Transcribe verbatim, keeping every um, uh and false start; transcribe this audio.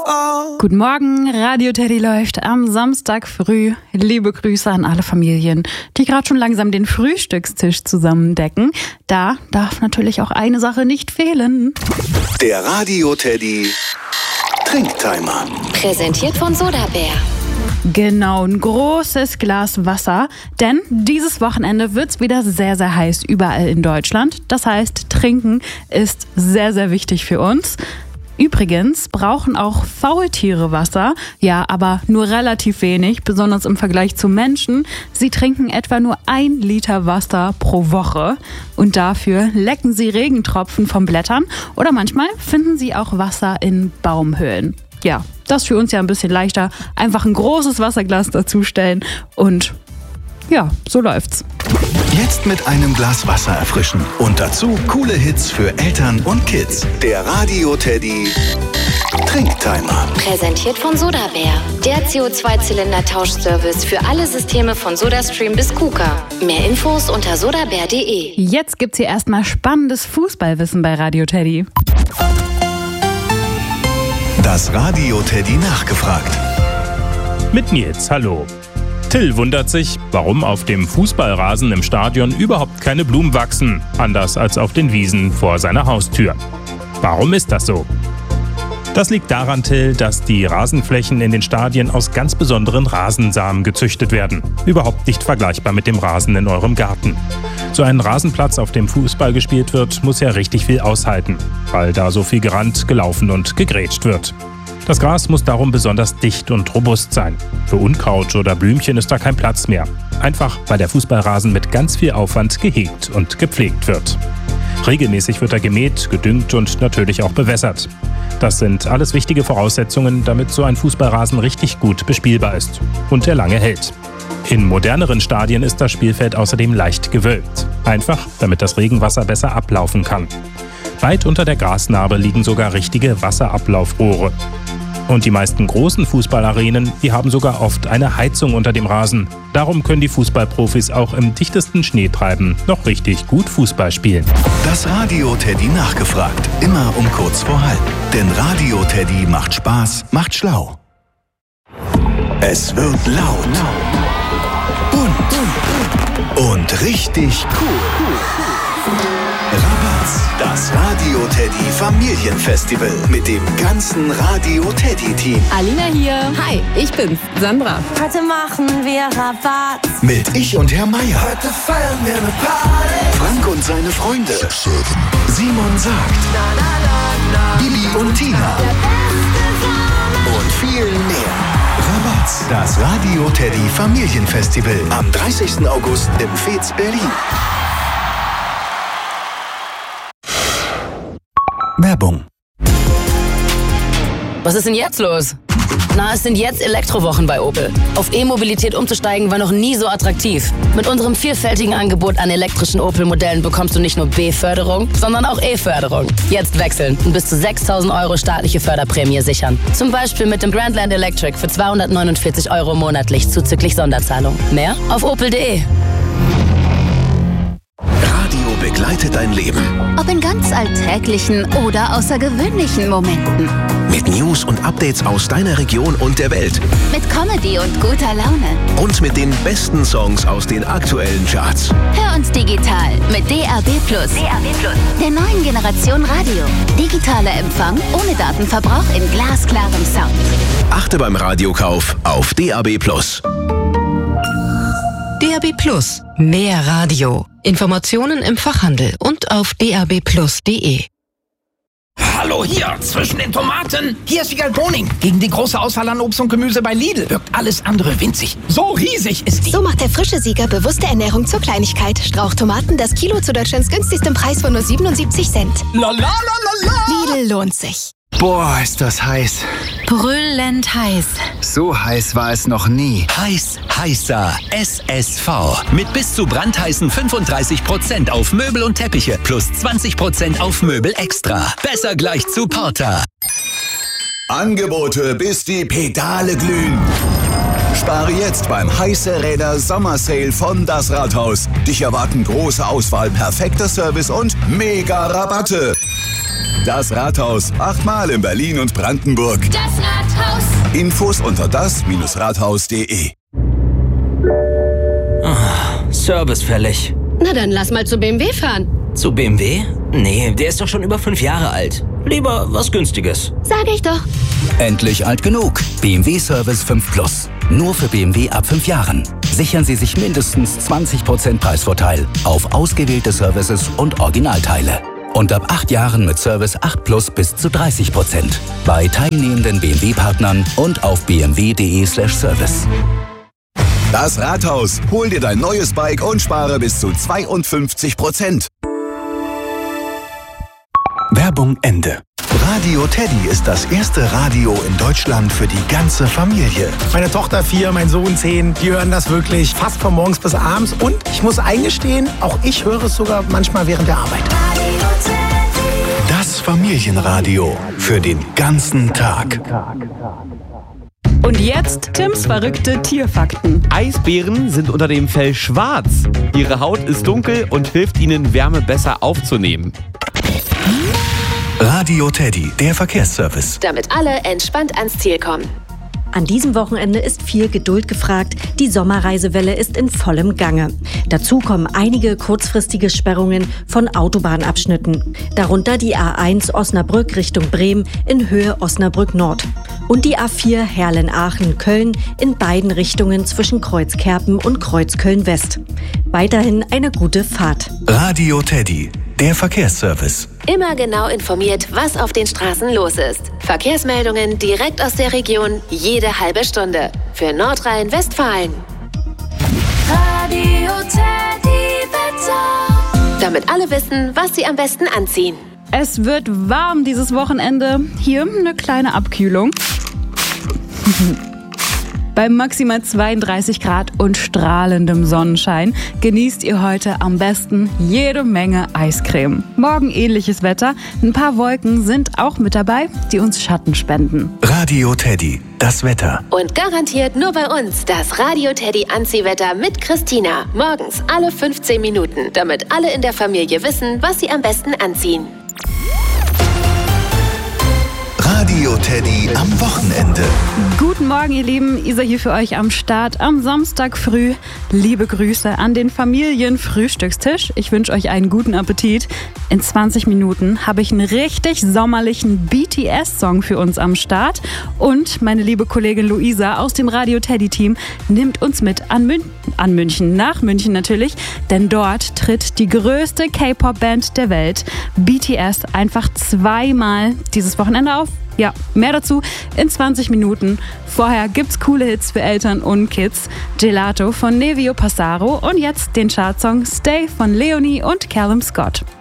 Guten Morgen, Radio Teddy läuft am Samstag früh. Liebe Grüße an alle Familien, die gerade schon langsam den Frühstückstisch zusammendecken. Da darf natürlich auch eine Sache nicht fehlen. Der Radio Teddy Trinktimer. Präsentiert von Sodabär. Genau, ein großes Glas Wasser, denn dieses Wochenende wird's wieder sehr, sehr heiß überall in Deutschland. Das heißt, Trinken ist sehr, sehr wichtig für uns. Übrigens brauchen auch Faultiere Wasser, ja, aber nur relativ wenig, besonders im Vergleich zu Menschen. Sie trinken etwa nur ein Liter Wasser pro Woche und dafür lecken sie Regentropfen von Blättern oder manchmal finden sie auch Wasser in Baumhöhlen. Ja, das ist für uns ja ein bisschen leichter. Einfach ein großes Wasserglas dazustellen und ja, so läuft's. Jetzt mit einem Glas Wasser erfrischen und dazu coole Hits für Eltern und Kids. Der Radio Teddy Trinktimer. Präsentiert von Sodabär. Der C O zwei Zylinder Tauschservice für alle Systeme von SodaStream bis KUKA. Mehr Infos unter sodabär punkt de. Jetzt gibt's hier erstmal spannendes Fußballwissen bei Radio Teddy. Das Radio Teddy nachgefragt. Mit Nils, hallo. Till wundert sich, warum auf dem Fußballrasen im Stadion überhaupt keine Blumen wachsen, anders als auf den Wiesen vor seiner Haustür. Warum ist das so? Das liegt daran, Till, dass die Rasenflächen in den Stadien aus ganz besonderen Rasensamen gezüchtet werden. Überhaupt nicht vergleichbar mit dem Rasen in eurem Garten. So ein Rasenplatz, auf dem Fußball gespielt wird, muss ja richtig viel aushalten, weil da so viel gerannt, gelaufen und gegrätscht wird. Das Gras muss darum besonders dicht und robust sein. Für Unkraut oder Blümchen ist da kein Platz mehr. Einfach, weil der Fußballrasen mit ganz viel Aufwand gehegt und gepflegt wird. Regelmäßig wird er gemäht, gedüngt und natürlich auch bewässert. Das sind alles wichtige Voraussetzungen, damit so ein Fußballrasen richtig gut bespielbar ist und er lange hält. In moderneren Stadien ist das Spielfeld außerdem leicht gewölbt. Einfach, damit das Regenwasser besser ablaufen kann. Weit unter der Grasnarbe liegen sogar richtige Wasserablaufrohre. Und die meisten großen Fußballarenen, die haben sogar oft eine Heizung unter dem Rasen. Darum können die Fußballprofis auch im dichtesten Schneetreiben noch richtig gut Fußball spielen. Das Radio Teddy nachgefragt. Immer um kurz vor halb. Denn Radio Teddy macht Spaß, macht schlau. Es wird laut. Bunt. Und richtig cool. Rabatz, das Radio Teddy Familienfestival mit dem ganzen Radio Teddy Team. Alina hier. Hi, ich bin's, Sandra. Heute machen wir Rabatz. Mit Ich und Herr Meier. Heute feiern wir eine Party. Frank und seine Freunde. Simon sagt. Na, na, na, na. Bibi und Tina. Und viel mehr. Rabatz, das Radio Teddy Familienfestival am dreißigsten August im Fez Berlin. Werbung. Was ist denn jetzt los? Na, es sind jetzt Elektrowochen bei Opel. Auf E-Mobilität umzusteigen war noch nie so attraktiv. Mit unserem vielfältigen Angebot an elektrischen Opel-Modellen bekommst du nicht nur B-Förderung, sondern auch E-Förderung. Jetzt wechseln und bis zu sechstausend Euro staatliche Förderprämie sichern. Zum Beispiel mit dem Grandland Electric für zweihundertneunundvierzig Euro monatlich zuzüglich Sonderzahlung. Mehr auf opel punkt de. Begleitet dein Leben. Ob in ganz alltäglichen oder außergewöhnlichen Momenten. Mit News und Updates aus deiner Region und der Welt. Mit Comedy und guter Laune. Und mit den besten Songs aus den aktuellen Charts. Hör uns digital mit D A B plus. D A B plus. Der neuen Generation Radio. Digitaler Empfang ohne Datenverbrauch in glasklarem Sound. Achte beim Radiokauf auf D A B plus. D A B plus. Mehr Radio. Informationen im Fachhandel und auf d a b plus punkt de. Hallo hier, zwischen den Tomaten. Hier ist Vigal Boning. Gegen die große Auswahl an Obst und Gemüse bei Lidl wirkt alles andere winzig. So riesig ist die. So macht der frische Sieger bewusste Ernährung zur Kleinigkeit. Strauchtomaten, das Kilo zu Deutschlands günstigstem Preis von nur siebenundsiebzig Cent. La la la la la. Lidl lohnt sich. Boah, ist das heiß. Brüllend heiß. So heiß war es noch nie. Heiß, heißer. S S V. Mit bis zu brandheißen fünfunddreißig Prozent auf Möbel und Teppiche plus zwanzig Prozent auf Möbel extra. Besser gleich zu Porter. Angebote, bis die Pedale glühen. Spare jetzt beim Heiße Räder Sommersale von Das Rathaus. Dich erwarten große Auswahl, perfekter Service und mega Rabatte. Das Rathaus, achtmal in Berlin und Brandenburg. Das Rathaus. Infos unter das Rathaus punkt de. Oh, Service fällig. Na dann lass mal zu B M W fahren. Zu B M W? Nee, der ist doch schon über fünf Jahre alt. Lieber was Günstiges. Sag ich doch. Endlich alt genug. B M W Service fünf Plus. Nur für B M W ab fünf Jahren. Sichern Sie sich mindestens zwanzig Prozent Preisvorteil auf ausgewählte Services und Originalteile. Und ab acht Jahren mit Service acht Plus bis zu dreißig Prozent. Bei teilnehmenden B M W-Partnern und auf b m w punkt de slash service. Das Rathaus. Hol dir dein neues Bike und spare bis zu zweiundfünfzig Prozent. Werbung Ende. Radio Teddy ist das erste Radio in Deutschland für die ganze Familie. Meine Tochter vier, mein Sohn zehn, die hören das wirklich fast von morgens bis abends. Und ich muss eingestehen, auch ich höre es sogar manchmal während der Arbeit. Das Familienradio für den ganzen Tag. Und jetzt Tims verrückte Tierfakten. Eisbären sind unter dem Fell schwarz. Ihre Haut ist dunkel und hilft ihnen, Wärme besser aufzunehmen. Radio Teddy, der Verkehrsservice. Damit alle entspannt ans Ziel kommen. An diesem Wochenende ist viel Geduld gefragt. Die Sommerreisewelle ist in vollem Gange. Dazu kommen einige kurzfristige Sperrungen von Autobahnabschnitten. Darunter die A eins Osnabrück Richtung Bremen in Höhe Osnabrück Nord. Und die A vier Herlen-Aachen-Köln in beiden Richtungen zwischen Kreuzkerpen und Kreuzköln-West. Weiterhin eine gute Fahrt. Radio Teddy, der Verkehrsservice. Immer genau informiert, was auf den Straßen los ist. Verkehrsmeldungen direkt aus der Region, jede halbe Stunde. Für Nordrhein-Westfalen. Radio Teddy Wetter. Damit alle wissen, was sie am besten anziehen. Es wird warm dieses Wochenende. Hier eine kleine Abkühlung. Bei maximal zweiunddreißig Grad und strahlendem Sonnenschein genießt ihr heute am besten jede Menge Eiscreme. Morgen ähnliches Wetter. Ein paar Wolken sind auch mit dabei, die uns Schatten spenden. Radio Teddy, das Wetter. Und garantiert nur bei uns das Radio Teddy Anziehwetter mit Christina. Morgens alle fünfzehn Minuten, damit alle in der Familie wissen, was sie am besten anziehen. Radio Teddy am Wochenende. Guten Morgen, ihr Lieben. Isa hier für euch am Start am Samstag früh. Liebe Grüße an den Familienfrühstückstisch. Ich wünsche euch einen guten Appetit. In zwanzig Minuten habe ich einen richtig sommerlichen B T S-Song für uns am Start. Und meine liebe Kollegin Luisa aus dem Radio Teddy-Team nimmt uns mit an, Mün- an München, nach München natürlich. Denn dort tritt die größte K-Pop-Band der Welt, B T S, einfach zweimal dieses Wochenende auf. Ja, mehr dazu in zwanzig Minuten. Vorher gibt's coole Hits für Eltern und Kids. Gelato von Nevio Passaro und jetzt den Chartsong Stay von Leonie und Callum Scott.